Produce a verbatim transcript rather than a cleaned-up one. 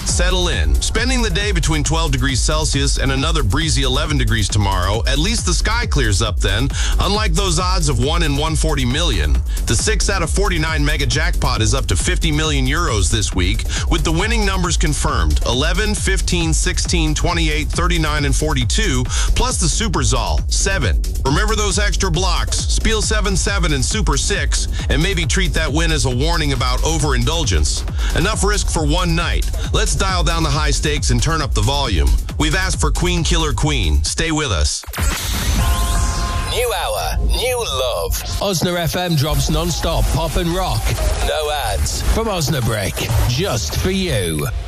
Settle in. Spending the day between twelve degrees Celsius and another breezy eleven degrees tomorrow. At least the sky clears up then, unlike those odds of one in one forty million. The six out of forty-nine mega jackpot is up to fifty million euros this week, with the winning numbers confirmed: eleven, fifteen, sixteen, twenty-eight, thirty-nine, and forty-two, plus the Super Zoll, seven. Remember those extra blocks, Spiel seven seven and Super six, and maybe treat that win as a warning about overindulgence. Enough risk for one night. Let's dial down the high stakes and turn up the volume. We've asked for Queen Killer Queen. Stay with us. New hour, new love. Osna F M drops non-stop pop and rock. No ads. From Osnabrick, just for you.